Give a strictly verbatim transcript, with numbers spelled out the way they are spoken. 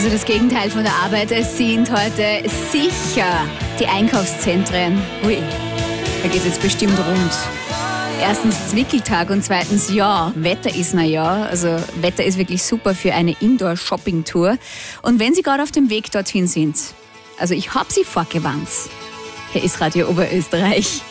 Also das Gegenteil von der Arbeit, es sind heute sicher die Einkaufszentren. Ui, da geht es jetzt bestimmt rund. Erstens Zwickeltag und zweitens, ja, Wetter ist na ja. Also Wetter ist wirklich super für eine Indoor-Shopping-Tour. Und wenn Sie gerade auf dem Weg dorthin sind, also ich hab Sie vorgewarnt. Hier ist Radio Oberösterreich.